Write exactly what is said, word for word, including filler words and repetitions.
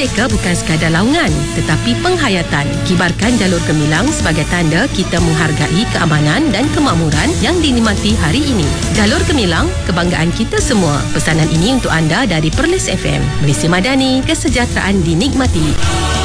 mereka bukan sekadar laungan tetapi penghayatan. Kibarkan jalur gemilang sebagai tanda kita menghargai keamanan dan kemakmuran yang dinikmati hari ini. Jalur gemilang, kebanggaan kita semua. Pesanan ini untuk anda dari Perlis F M. Malaysia Madani, kesejahteraan dinikmati.